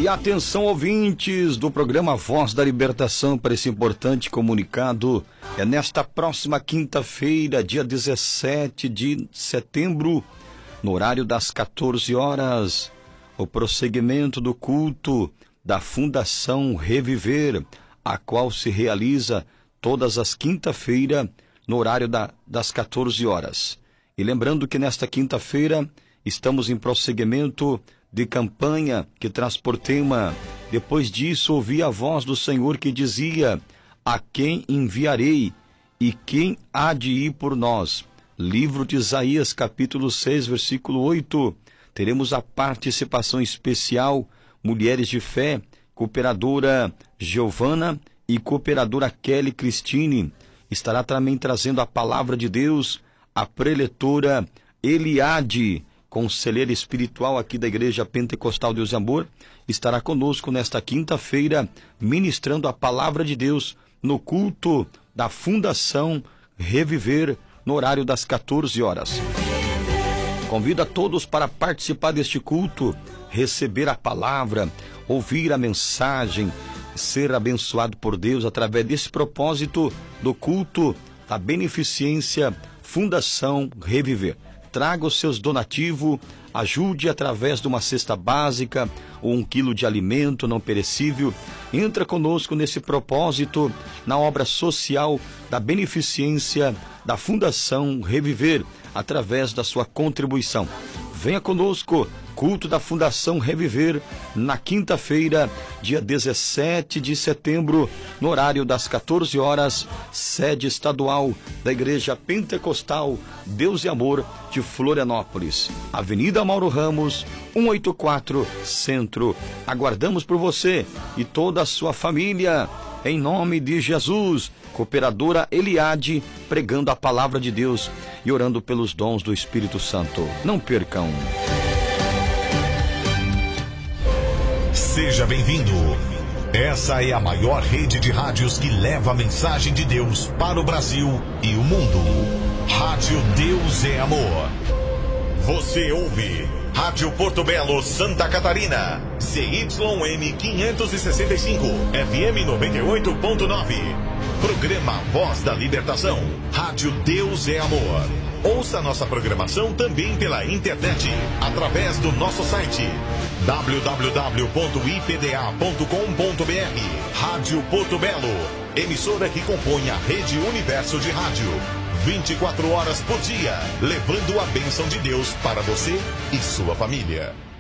E atenção, ouvintes do programa Voz da Libertação, para esse importante comunicado. É nesta próxima quinta-feira, dia 17 de setembro, no horário das 14 horas, o prosseguimento do culto da Fundação Reviver, a qual se realiza todas as quinta-feiras, no horário das 14 horas. E lembrando que nesta quinta-feira estamos em prosseguimento de campanha que traz por tema: depois disso ouvi a voz do Senhor que dizia: a quem enviarei e quem há de ir por nós? Livro de Isaías, capítulo 6, versículo 8. Teremos a participação especial, mulheres de fé, cooperadora Giovana e cooperadora Kelly Cristine. Estará também trazendo a palavra de Deus a preletora Eliade, conselheira espiritual aqui da Igreja Pentecostal Deus e Amor, estará conosco nesta quinta-feira, ministrando a palavra de Deus no culto da Fundação Reviver, no horário das 14 horas. Convido a todos para participar deste culto, receber a palavra, ouvir a mensagem, ser abençoado por Deus através desse propósito do culto da beneficência Fundação Reviver. Traga os seus donativos, ajude através de uma cesta básica ou 1 quilo de alimento não perecível. Entra conosco nesse propósito, na obra social da beneficência da Fundação Reviver, através da sua contribuição. Venha conosco, culto da Fundação Reviver, na quinta-feira, dia 17 de setembro, no horário das 14 horas, sede estadual da Igreja Pentecostal Deus e Amor de Florianópolis, Avenida Mauro Ramos, 184, Centro. Aguardamos por você e toda a sua família, em nome de Jesus. Cooperadora Eliade, pregando a palavra de Deus e orando pelos dons do Espírito Santo. Não percam. Seja bem-vindo. Essa é a maior rede de rádios que leva a mensagem de Deus para o Brasil e o mundo. Rádio Deus é Amor. Você ouve Rádio Porto Belo, Santa Catarina, CYM 565, FM 98.9. Programa Voz da Libertação. Rádio Deus é Amor. Ouça nossa programação também pela internet, através do nosso site www.ipda.com.br. Rádio Porto Belo, emissora que compõe a Rede Universo de Rádio. 24 horas por dia, levando a bênção de Deus para você e sua família.